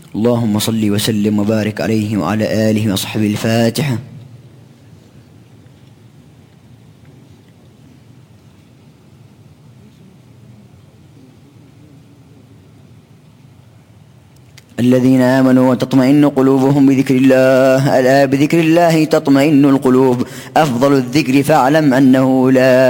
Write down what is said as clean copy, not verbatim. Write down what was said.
اللهم صل وسلم وبارك عليه وعلى آله وصحبه. الفاتحة. الذين آمنوا وتطمئن قلوبهم بذكر الله، ألا بذكر الله تطمئن القلوب. أفضل الذكر فاعلم أنه لا